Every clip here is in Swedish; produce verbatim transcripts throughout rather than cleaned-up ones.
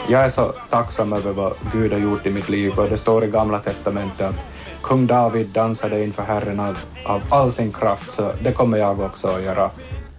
Jag är så tacksam över vad Gud har gjort i mitt liv, och det står i Gamla testamentet att kung David dansade inför Herren av, av all sin kraft, så det kommer jag också att göra.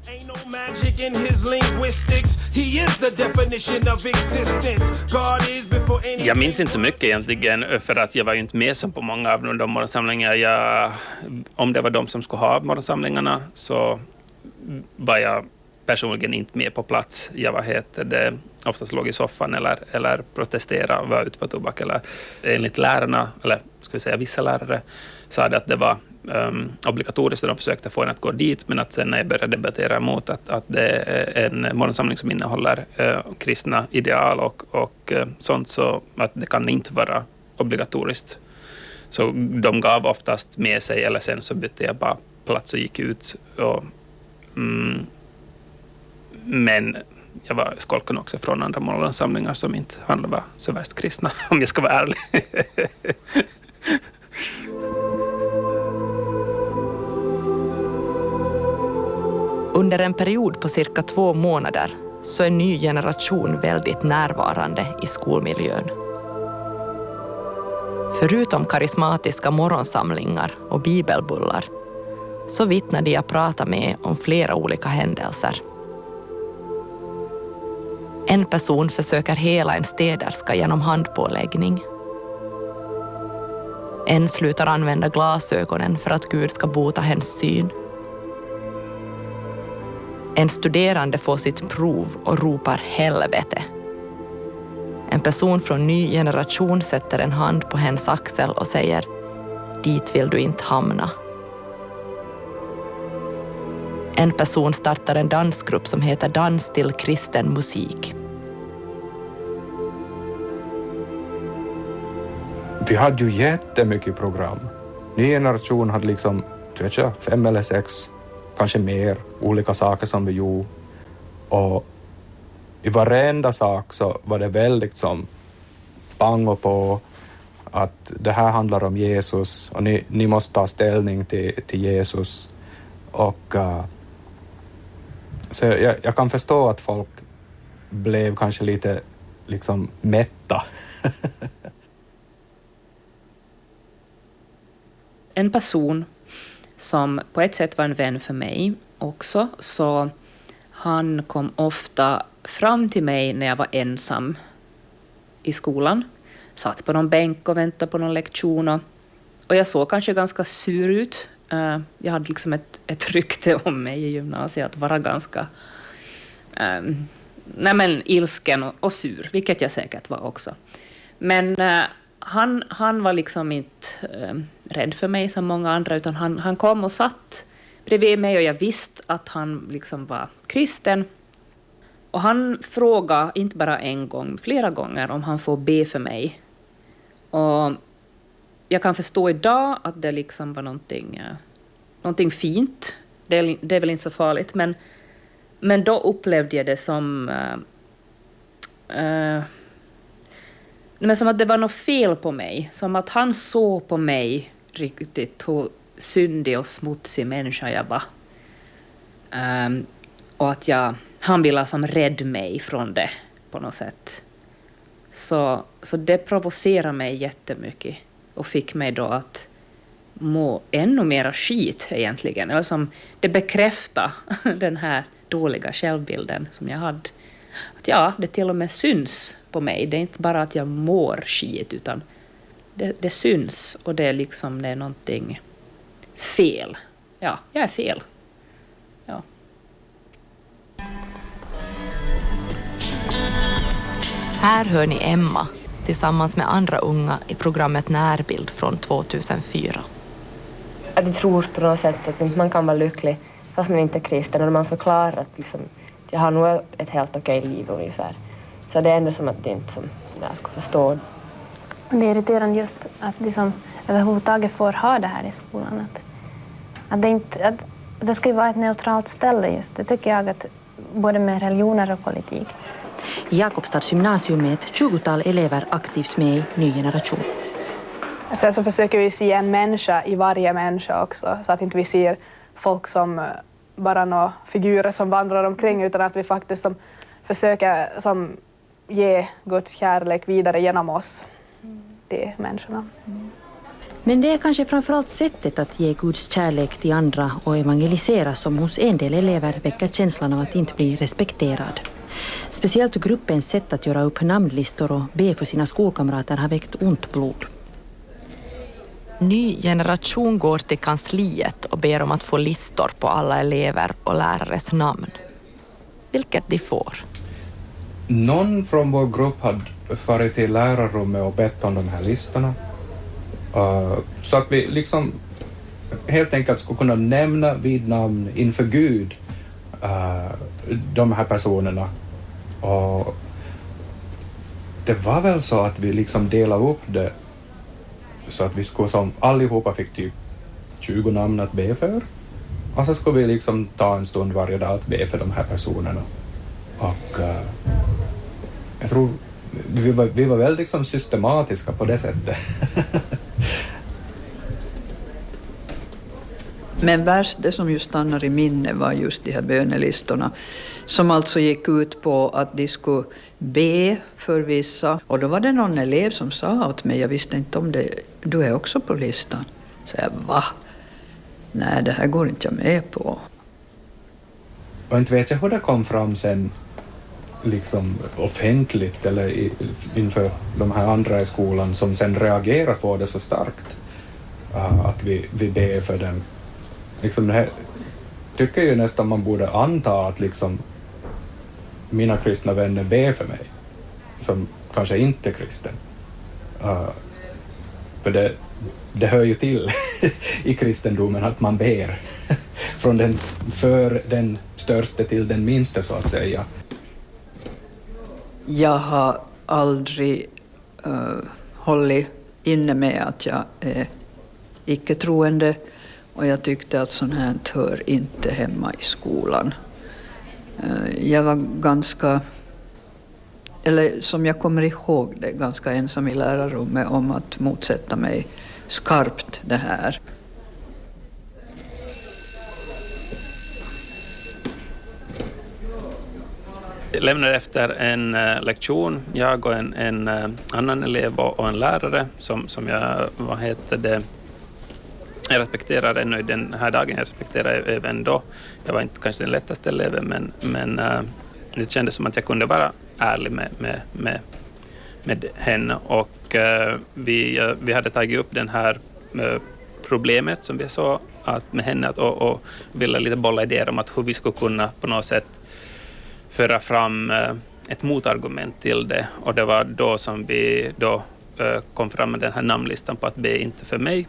Jag minns inte så mycket egentligen, för att jag var ju inte med som på många av de morgonsamlingar. Jag, om det var de som skulle ha morgonsamlingarna så var jag personligen inte med på plats. Jag var heter det, oftast låg i soffan eller, eller protestera, var ute på tobak. Eller, enligt lärarna, eller ska vi säga vissa lärare, sa det att det var um, obligatoriskt, och de försökte få en att gå dit, men att sen när jag började debattera emot att, att det är en morgonsamling som innehåller uh, kristna ideal och, och uh, sånt, så att det kan inte vara obligatoriskt. Så de gav oftast med sig, eller sen så bytte jag bara plats och gick ut. Och, mm, men jag var skolken också från andra morgonsamlingar som inte handlade om så värst kristna, om jag ska vara ärlig. Under en period på cirka två månader så är en ny generation väldigt närvarande i skolmiljön. Förutom karismatiska morgonsamlingar och bibelbullar så vittnar de jag pratar med om flera olika händelser. En person försöker hela en städerska genom handpåläggning. En slutar använda glasögonen för att Gud ska bota hennes syn. En studerande får sitt prov och ropar helvete. En person från ny generation sätter en hand på hennes axel och säger: dit vill du inte hamna. En person startar en dansgrupp som heter Dans till kristen musik. Vi hade ju jättemycket program. Ny generation hade liksom, vet jag, fem eller sex, kanske mer, olika saker som vi gjorde. Och i varenda sak så var det väldigt som pang och på att det här handlar om Jesus och ni, ni måste ta ställning till, till Jesus. Och uh, så jag, jag kan förstå att folk blev kanske lite liksom mätta. En person som på ett sätt var en vän för mig också, så han kom ofta fram till mig när jag var ensam i skolan. Satt på någon bänk och väntade på någon lektion. Och, och jag såg kanske ganska sur ut. Uh, jag hade liksom ett, ett rykte om mig i gymnasiet att vara ganska um, nej men, ilsken och, och sur, vilket jag säkert var också. Men uh, han, han var liksom inte uh, rädd för mig som många andra, utan han, han kom och satt bredvid mig och jag visste att han liksom var kristen. Och han frågade inte bara en gång, flera gånger om han får be för mig. Och jag kan förstå idag att det liksom var någonting, uh, någonting fint. Det är, det är väl inte så farligt, men, men då upplevde jag det som, uh, uh, men som att det var något fel på mig. Som att han såg på mig riktigt hur syndig och smutsig människa jag var. Um, och att jag, han ville som rädda mig från det på något sätt. Så, så det provocerade mig jättemycket och fick mig då att må ännu mera skit egentligen. Eller som det bekräftar den här dåliga självbilden som jag hade. Att ja, det till och med syns på mig. Det är inte bara att jag mår skit, utan det, det syns och det är liksom det är någonting fel. Ja, jag är fel. Ja. Här hör ni Emma tillsammans med andra unga i programmet Närbild från tvåtusenfyra. Att jag tror på något sätt att man kan vara lycklig fast man inte är kristen, och när man förklarar att liksom, jag har nog ett helt okej liv ungefär. Så det är ändå som att det inte som, som jag ska förstå. Det är irriterande just att de som överhuvudtaget får ha det här i skolan. Att, att, det, inte, att det ska ju vara ett neutralt ställe just. Det tycker jag, att både med religioner och politik. I Jakobstads gymnasium är ett tjugotal elever aktivt med i Ny generation. Sen så försöker vi se en människa i varje människa också, så att inte vi ser folk som bara några figurer som vandrar omkring, utan att vi faktiskt som försöker som ge Guds kärlek vidare genom oss, de människorna. Men det är kanske framförallt sättet att ge Guds kärlek till andra och evangelisera som hos en del elever väcker känslan av att inte bli respekterad. Speciellt gruppens sätt att göra upp namnlistor och be för sina skolkamrater har väckt ont blod. Ny generation går till kansliet och ber om att få listor på alla elever och lärares namn. Vilket de får. Någon från vår grupp hade farit till lärarrummet och bett om de här listorna. Uh, så att vi liksom helt enkelt skulle kunna nämna vid namn inför Gud uh, de här personerna. Och det var väl så att vi liksom delade upp det så att vi skulle som allihopa fick typ tjugo namn att be för. Och så skulle vi liksom ta en stund varje dag att be för de här personerna. Och uh, jag tror vi var, vi var väldigt liksom systematiska på det sättet. Men värst, det som just stannar i minne var just de här bönelistorna som alltså gick ut på att de skulle be för vissa. Och då var det någon elev som sa åt mig, jag visste inte om det, du är också på listan. Så jag, va? Nej, det här går inte jag med på. Och inte vet jag hur det kom fram sen liksom offentligt eller i, inför de här andra i skolan som sen reagerar på det så starkt. Uh, att vi, vi ber för dem. Liksom det här, tycker ju nästan man borde anta att liksom mina kristna vänner ber för mig som kanske inte är kristen. Uh, för det, det hör ju till i kristendomen att man ber från den, för den största till den minsta så att säga. Jag har aldrig uh, hållit inne med att jag är icke-troende. Och jag tyckte att sånt här hör inte hemma i skolan. Jag var ganska, eller som jag kommer ihåg det, ganska ensam i lärarrummet om att motsätta mig skarpt det här. Jag lämnade efter en uh, lektion, jag och en, en uh, annan elev och, och en lärare som, som jag, vad heter det, jag respekterar ännu den här dagen, jag respekterar även då. Jag var inte kanske den lättaste eleven, men, men uh, det kändes som att jag kunde vara ärlig med, med, med, med henne. Och uh, vi, uh, vi hade tagit upp den här uh, problemet som vi såg att med henne att, och, och ville lite bolla idéer om att hur vi skulle kunna på något sätt föra fram uh, ett motargument till det. Och det var då som vi då uh, kom fram med den här namnlistan på att be inte för mig.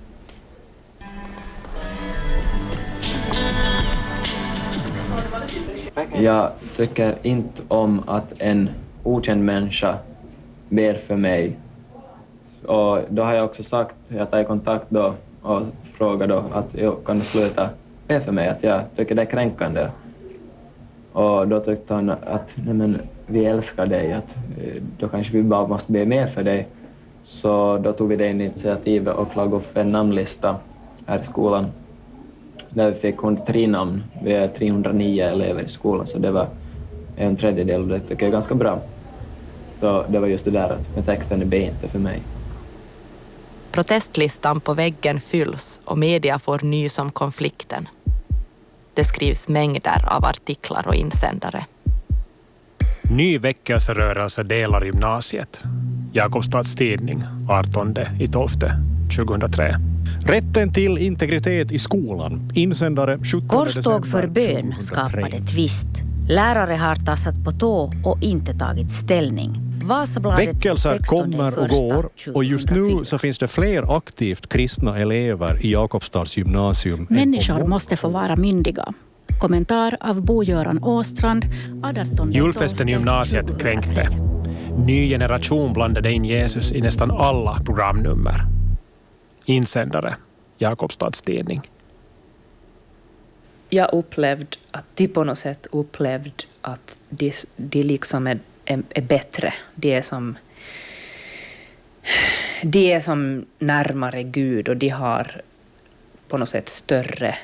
Jag tycker inte om att en okänd människa ber för mig. Och då har jag också sagt, jag tar kontakt då och frågar då att jag kan sluta be för mig, att jag tycker det är kränkande. Och då tyckte han att nej men, vi älskar dig, att då kanske vi bara måste be mer för dig. Så då tog vi det initiativet och lade upp en namnlista här i skolan. Där vi fick hundratre namn. Vi är trehundranio elever i skolan, så det var en tredjedel och det tycker jag är ganska bra. Så det var just det där att med texten är be inte för mig. Protestlistan på väggen fylls och media får nys om konflikten. Det skrivs mängder av artiklar och insändare. Ny väckelserörelse delar gymnasiet. Jakobstads tidning, artonde tolfte tjugohundratre. Rätten till integritet i skolan. Insändare sjuttonde Korståg för bön skapade tvist. Lärare har tassat på tå och inte tagit ställning. Väckelser kommer och går och just nu så finns det fler aktivt kristna elever i Jakobstads gymnasium. Människor måste få vara myndiga. Kommentar av Bo-Göran Åstrand. Julfesten i gymnasiet kränkte. Ny generation blandade in Jesus i nästan alla programnummer. Insändare, Jakobstads tidning. Jag upplevde att de på något sätt upplevde att de, de liksom är, är, är bättre. De är, som, de är som närmare Gud och de har på något sätt större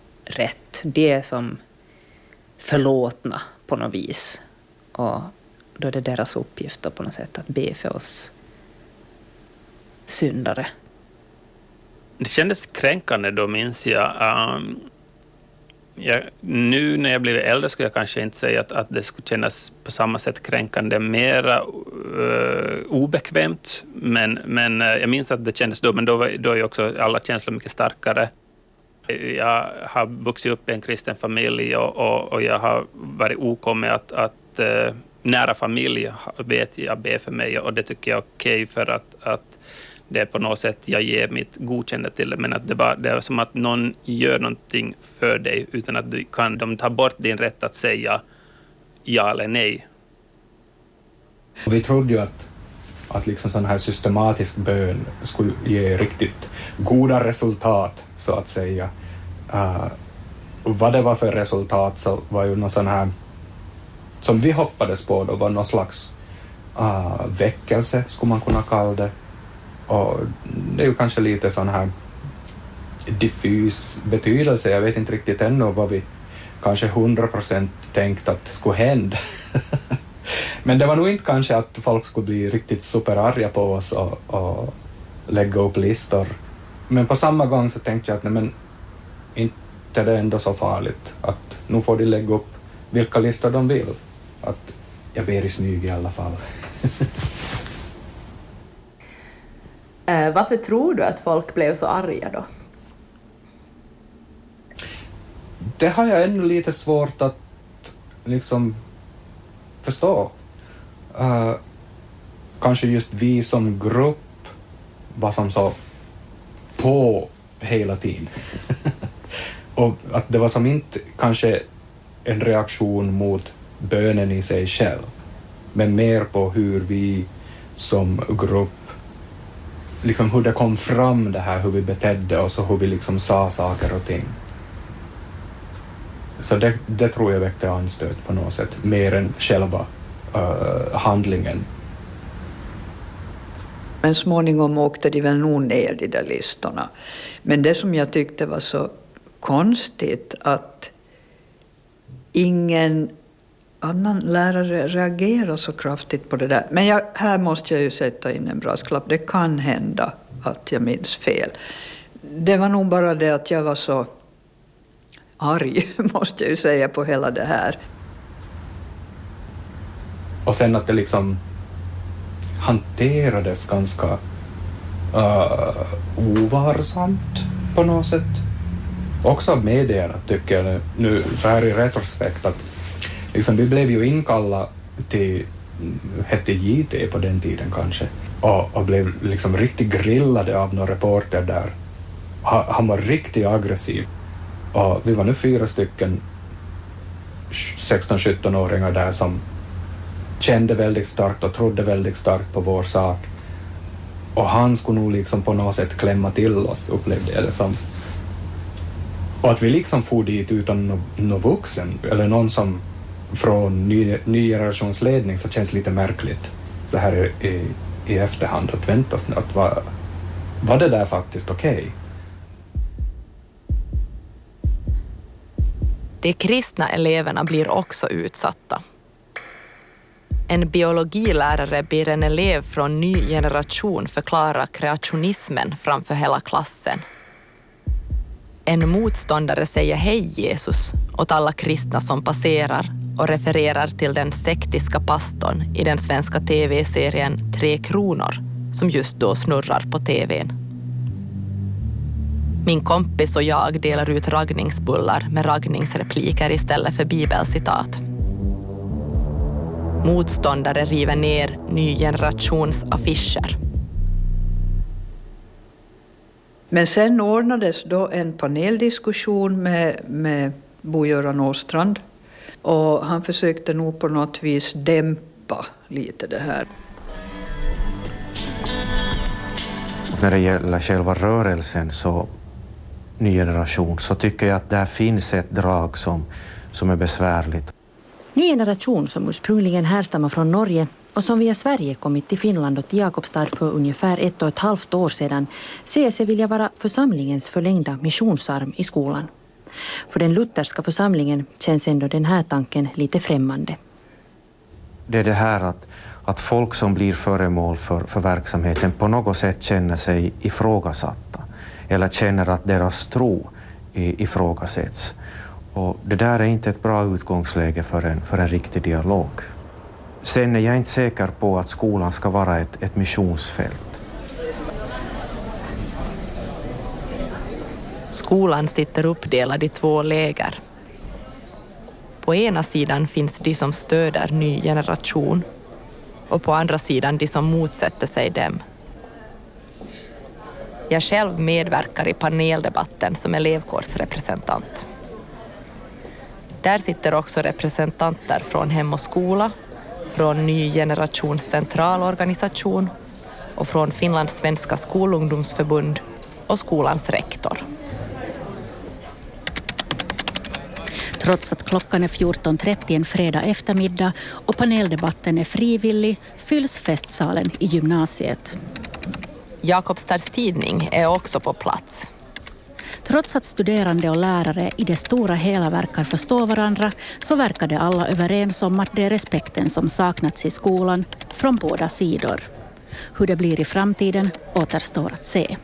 rätt. De är som förlåtna på något vis. Och då är det deras uppgift då på något sätt att be för oss syndare. Det kändes kränkande då, minns jag. Um, jag nu när jag blivit äldre skulle jag kanske inte säga att, att det skulle kännas på samma sätt kränkande, mera uh, obekvämt. Men, men uh, jag minns att det kändes då, men då, var, då är ju också alla känslor mycket starkare. Jag har vuxit upp i en kristen familj och, och, och jag har varit okommen att, att uh, nära familj vet jag ber för mig, och det tycker jag är okej, för att, att det är på något sätt jag ger mitt godkände till det, men att det, bara, det är som att någon gör någonting för dig utan att du kan, de tar bort din rätt att säga ja eller nej. Vi trodde ju att, att liksom sån här systematisk bön skulle ge riktigt goda resultat, så att säga. Uh, vad det var för resultat så var ju någon sån här, som vi hoppades på då, var någon slags uh, väckelse, skulle man kunna kalla det. Och det är ju kanske lite sån här diffus betydelse. Jag vet inte riktigt ännu vad vi kanske hundra procent tänkt att skulle hända. Men det var nog inte kanske att folk skulle bli riktigt superarga på oss och, och lägga upp listor. Men på samma gång så tänkte jag att nej, men inte är det ändå så farligt. Att nu får de lägga upp vilka listor de vill. Att jag ber i smyg i alla fall. Eh, varför tror du att folk blev så arga då? Det har jag ännu lite svårt att liksom förstå. Uh, kanske just vi som grupp var som så på hela tiden. Och att det var som inte kanske en reaktion mot bönen i sig själv, men mer på hur vi som grupp, liksom hur det kom fram det här, hur vi betedde oss och hur vi liksom sa saker och ting. Så det, det tror jag väckte anstöt på något sätt, mer än själva uh, handlingen. Men småningom åkte de väl nog ner de där listorna. Men det som jag tyckte var så konstigt, att ingen annan lärare reagerar så kraftigt på det där. Men jag, här måste jag ju sätta in en brasklapp. Det kan hända att jag minns fel. Det var nog bara det att jag var så arg, måste jag ju säga, på hela det här. Och sen att det liksom hanterades ganska uh, ovarsamt på något sätt. Också av medierna tycker jag nu så här i retrospekt att liksom, vi blev ju inkallade till, hette J T på den tiden kanske, och, och blev liksom riktigt grillade av några reporter där. Ha, han var riktigt aggressiv. Och vi var nu fyra stycken sexton-sjutton-åringar där som kände väldigt starkt och trodde väldigt starkt på vår sak. Och han skulle nog liksom på något sätt klämma till oss, upplevde jag det som. Och att vi liksom får dit utan någon no vuxen eller någon som från ny, ny generationsledning, så känns lite märkligt så här i, i, i efterhand att väntas att var, var det där faktiskt okej? Okay? De kristna eleverna blir också utsatta. En biologilärare ber en elev från ny generation förklara kreationismen framför hela klassen. En motståndare säger hej Jesus åt alla kristna som passerar och refererar till den sektiska pastorn i den svenska tv-serien Tre kronor som just då snurrar på tvn. Min kompis och jag delar ut raggningsbullar med raggningsrepliker istället för bibelcitat. Motståndare river ner ny generations affischer. Men sen ordnades då en paneldiskussion med, med Bo-Göran Åstrand. Och han försökte nog på något vis dämpa lite det här. När det gäller själva rörelsen, så ny generation, så tycker jag att där finns ett drag som, som är besvärligt. Ny generation som ursprungligen härstammar från Norge och som via Sverige kommit till Finland och till Jakobstad för ungefär ett och ett halvt år sedan säger sig vilja vara församlingens förlängda missionsarm i skolan. För den lutherska församlingen känns ändå den här tanken lite främmande. det är det här att, att folk som blir föremål för, för verksamheten på något sätt känner sig ifrågasatta eller känner att deras tro ifrågasätts. Och det där är inte ett bra utgångsläge för en, för en riktig dialog. Sen är jag inte säker på att skolan ska vara ett, ett missionsfält. Skolan sitter uppdelad i två läger. På ena sidan finns de som stöder ny generation och på andra sidan de som motsätter sig dem. Jag själv medverkar i paneldebatten som elevkårsrepresentant. Där sitter också representanter från Hem och skola, från Ny generations centralorganisation och från Finlands svenska skolungdomsförbund och skolans rektor. Trots att klockan är fjorton trettio en fredag eftermiddag och paneldebatten är frivillig fylls festsalen i gymnasiet. Jakobstads tidning är också på plats. Trots att studerande och lärare i det stora hela verkar förstå varandra så verkar de alla överens om att det är respekten som saknats i skolan från båda sidor. Hur det blir i framtiden återstår att se.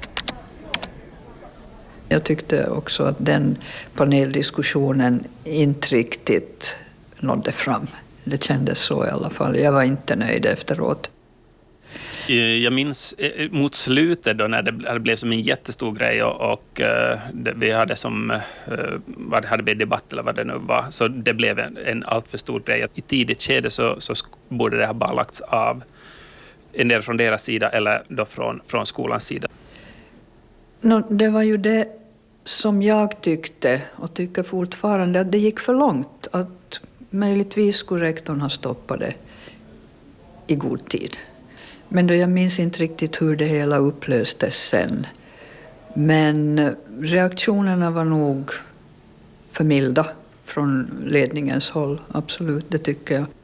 Jag tyckte också att den paneldiskussionen inte riktigt nådde fram. Det kändes så i alla fall. Jag var inte nöjd efteråt. Jag minns mot slutet då när det blev som en jättestor grej och, och det, vi hade som vad hade vi debatt eller vad det nu var, så det blev en, en allt för stor grej. I tidigt skede så, så borde det ha bara lagts av en del från deras sida eller då från, från skolans sida. No, det var ju det som jag tyckte och tycker fortfarande att det gick för långt. Att möjligtvis skulle rektorn ha stoppat det i god tid. Men då jag minns inte riktigt hur det hela upplöstes sen. Men reaktionerna var nog för milda från ledningens håll. Absolut, det tycker jag.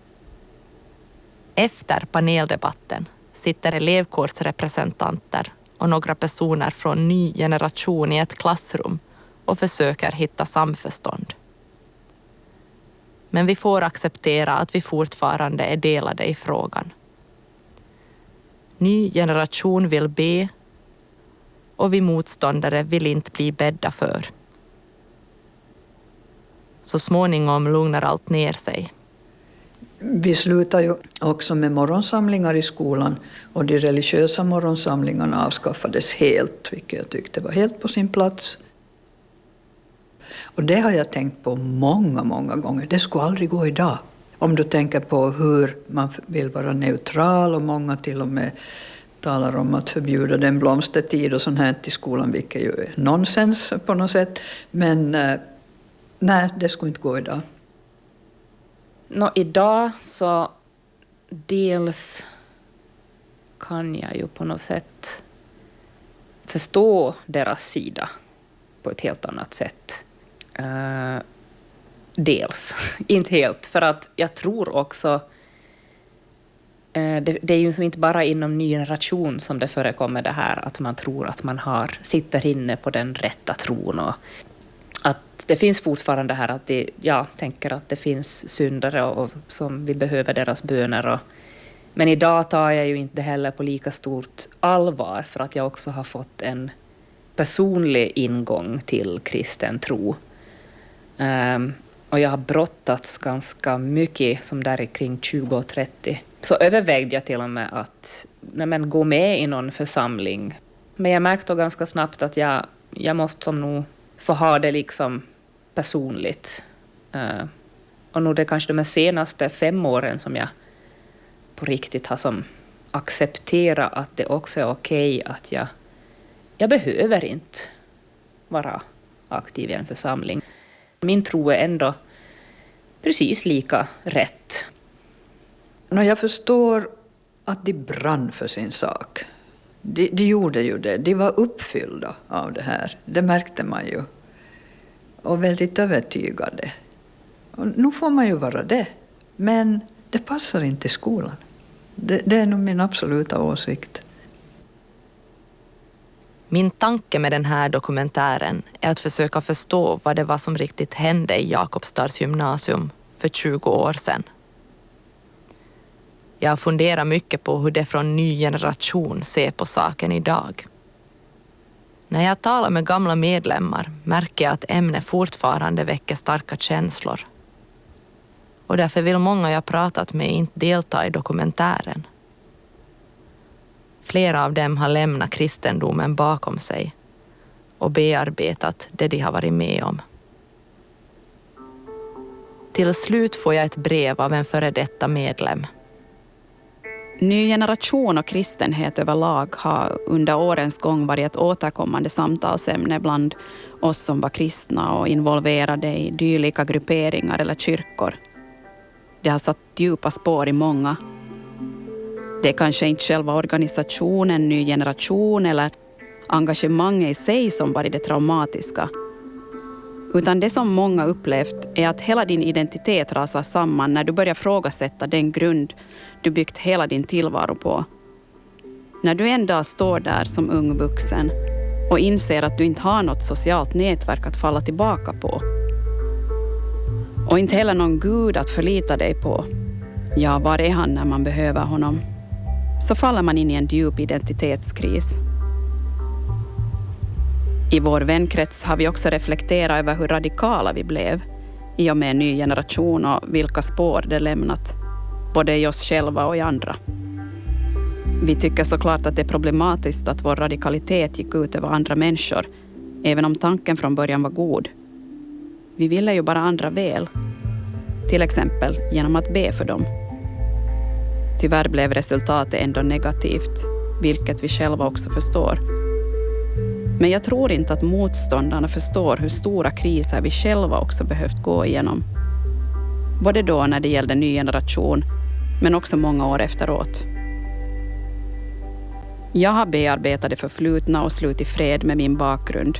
Efter paneldebatten sitter elevkårsrepresentanter och några personer från Ny generation i ett klassrum och försöker hitta samförstånd. Men vi får acceptera att vi fortfarande är delade i frågan. Ny generation vill be och vi motståndare vill inte bli bädda för. Så småningom lugnar allt ner sig. Vi slutar ju också med morgonsamlingar i skolan och de religiösa morgonsamlingarna avskaffades helt, vilket jag tyckte var helt på sin plats. Och det har jag tänkt på många, många gånger. Det skulle aldrig gå idag. Om du tänker på hur man vill vara neutral och många till och med talar om att förbjuda den blomstertid och sånt här till skolan, vilket ju är nonsens på något sätt. Men eh, nej, det skulle inte gå idag. Nå, idag så dels kan jag ju på något sätt förstå deras sida på ett helt annat sätt. Uh, dels, inte helt, för att jag tror också uh, det, det är ju som inte bara inom ny generation som det förekommer det här att man tror att man har, sitter inne på den rätta tron och att det finns fortfarande här att det, jag tänker att det finns syndare och, och som vi behöver deras böner. Och, men idag tar jag ju inte heller på lika stort allvar för att jag också har fått en personlig ingång till kristen tro. Um, och jag har brottats ganska mycket som där kring tjugo och trettio. Så övervägde jag till och med att nej men, gå med i någon församling. Men jag märkte då ganska snabbt att jag, jag måste som nog få ha det liksom personligt. Uh, och nog det är kanske de senaste fem åren som jag på riktigt har som accepterat att det också är okej att jag, jag behöver inte vara aktiv i en församling. Min tro är ändå precis lika rätt. No, jag förstår att de brann för sin sak. De, de gjorde ju det. De var uppfyllda av det här. Det märkte man ju. Och väldigt övertygade. Och nu får man ju vara det. Men det passar inte i skolan. Det, det är nog min absoluta åsikt. Min tanke med den här dokumentären är att försöka förstå vad det var som riktigt hände i Jakobstads gymnasium för tjugo år sedan. Jag har funderat mycket på hur det från ny generation ser på saken idag. När jag talar med gamla medlemmar märker jag att ämnet fortfarande väcker starka känslor. Och därför vill många jag pratat med inte delta i dokumentären. Flera av dem har lämnat kristendomen bakom sig och bearbetat det de har varit med om. Till slut får jag ett brev av en före detta medlem. Ny generation och kristenhet överlag har under årens gång varit ett återkommande samtalsämne bland oss som var kristna och involverade i dylika grupperingar eller kyrkor. Det har satt djupa spår i många. Det är kanske inte själva organisationen, ny generation eller engagemanget i sig som varit det traumatiska. Utan det som många upplevt är att hela din identitet rasar samman när du börjar frågasätta den grund du byggt hela din tillvaro på. När du en dag står där som ung vuxen och inser att du inte har något socialt nätverk att falla tillbaka på. Och inte heller någon Gud att förlita dig på. Ja, var är han när man behöver honom? Så faller man in i en djup identitetskris. I vår vänkrets har vi också reflekterat över hur radikala vi blev i och med en ny generation och vilka spår det lämnat, både i oss själva och i andra. Vi tycker såklart att det är problematiskt att vår radikalitet gick ut över andra människor, även om tanken från början var god. Vi ville ju bara andra väl, till exempel genom att be för dem. Tyvärr blev resultatet ändå negativt, vilket vi själva också förstår. Men jag tror inte att motståndarna förstår hur stora kriser vi själva också behövt gå igenom. Både då när det gällde ny generation, men också många år efteråt. Jag har bearbetat det förflutna och slutit fred med min bakgrund.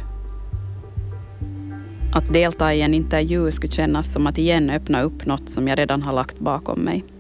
Att delta i en intervju skulle kännas som att igen öppna upp något som jag redan har lagt bakom mig.